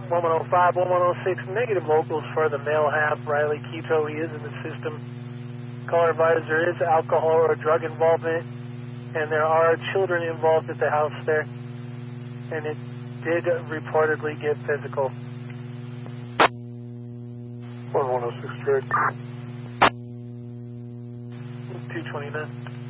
1105, 1106, negative locals for the male half, Riley Quito. He is in the system. Caller advised there is alcohol or drug involvement, and there are children involved at the house there, and it did reportedly get physical. 1106 trade. 229.